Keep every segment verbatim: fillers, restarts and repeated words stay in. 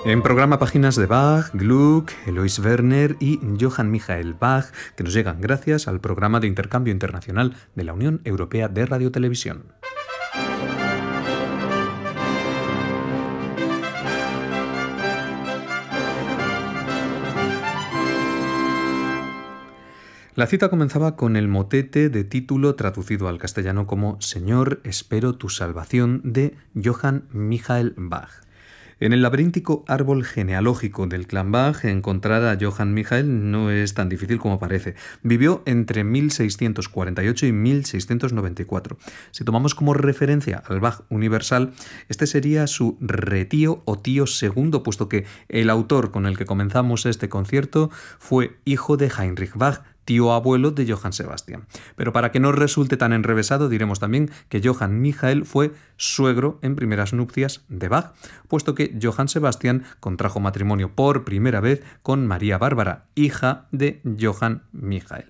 En programa páginas de Bach, Gluck, Elois Werner y Johann Michael Bach, que nos llegan gracias al programa de intercambio internacional de la Unión Europea de Radiotelevisión. La cita comenzaba con el motete de título traducido al castellano como Señor, espero tu salvación, de Johann Michael Bach. En el laberíntico árbol genealógico del clan Bach, encontrar a Johann Michael no es tan difícil como parece. Vivió entre mil seiscientos cuarenta y ocho y mil seiscientos noventa y cuatro. Si tomamos como referencia al Bach universal, este sería su retío o tío segundo, puesto que el autor con el que comenzamos este concierto fue hijo de Heinrich Bach, tío abuelo de Johann Sebastian. Pero para que no resulte tan enrevesado, diremos también que Johann Michael fue suegro en primeras nupcias de Bach, puesto que Johann Sebastian contrajo matrimonio por primera vez con María Bárbara, hija de Johann Michael.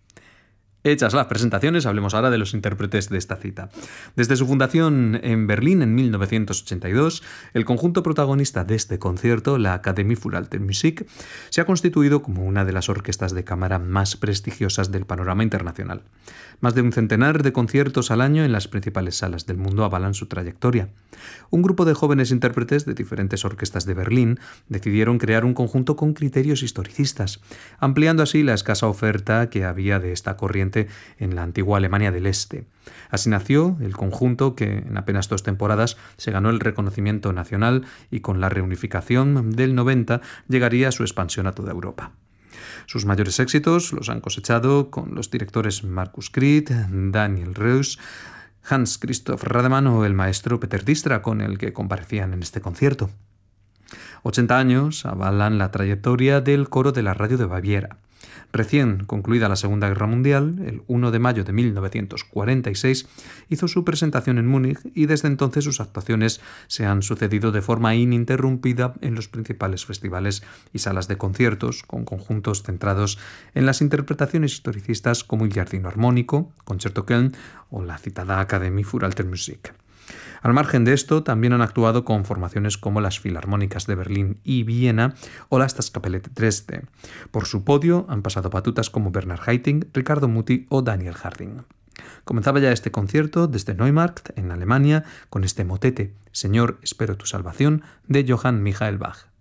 Hechas las presentaciones, hablemos ahora de los intérpretes de esta cita. Desde su fundación en Berlín en mil novecientos ochenta y dos, el conjunto protagonista de este concierto, la Akademie für Alte Musik, se ha constituido como una de las orquestas de cámara más prestigiosas del panorama internacional. Más de un centenar de conciertos al año en las principales salas del mundo avalan su trayectoria. Un grupo de jóvenes intérpretes de diferentes orquestas de Berlín decidieron crear un conjunto con criterios historicistas, ampliando así la escasa oferta que había de esta corriente en la antigua Alemania del Este. Así nació el conjunto que en apenas dos temporadas se ganó el reconocimiento nacional y con la reunificación del noventa llegaría a su expansión a toda Europa. Sus mayores éxitos los han cosechado con los directores Markus Kridt, Daniel Reuss, Hans Christoph Rademann o el maestro Peter Distra, con el que comparecían en este concierto. ochenta años avalan la trayectoria del coro de la radio de Baviera. Recién concluida la Segunda Guerra Mundial, el primero de mayo de mil novecientos cuarenta y seis, hizo su presentación en Múnich y desde entonces sus actuaciones se han sucedido de forma ininterrumpida en los principales festivales y salas de conciertos, con conjuntos centrados en las interpretaciones historicistas como el Giardino Armónico, Concerto Köln o la citada Akademie für Alte Musik. Al margen de esto, también han actuado con formaciones como las Filarmónicas de Berlín y Viena o las Staatskapelle de Dresde. Por su podio han pasado batutas como Bernhard Haitink, Ricardo Muti o Daniel Harding. Comenzaba ya este concierto desde Neumarkt, en Alemania, con este motete, Señor, espero tu salvación, de Johann Michael Bach.